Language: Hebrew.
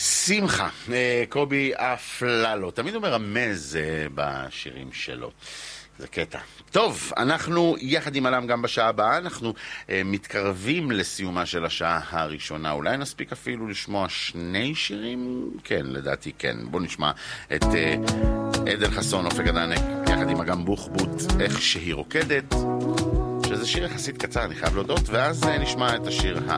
שמחה, קובי אפללו, תמיד הוא מרמז בשירים שלו. זה קטע. טוב, אנחנו יחד עם אלם גם בשעה הבאה, אנחנו מתקרבים לסיומה של השעה הראשונה. אולי נספיק אפילו לשמוע שני שירים? כן, לדעתי כן. בואו נשמע את עדן חסון, אופק הדנק, יחד עם אגם בוחבוט, איך שהיא רוקדת, שזה שיר יחסית קצר, אני חייב להודות, ואז נשמע את השיר